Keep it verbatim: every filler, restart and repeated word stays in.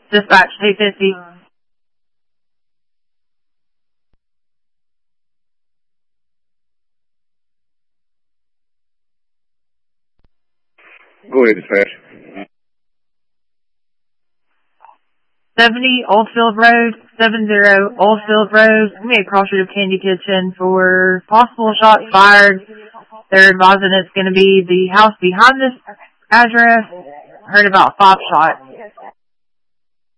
Dispatch two fifty. Go ahead, dispatch. seventy Oldfield Road, seventy Oldfield Road. I'm going to cross you to Candy Kitchen for possible shots fired. They're advising it's going to be the house behind this address. Heard about five shots.